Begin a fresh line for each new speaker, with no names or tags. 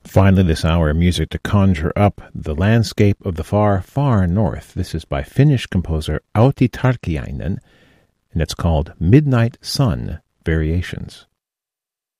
Finally, this hour, music to conjure up the landscape of the far, far north. This is by Finnish composer Outi Tarkiainen, and it's called Midnight Sun Variations.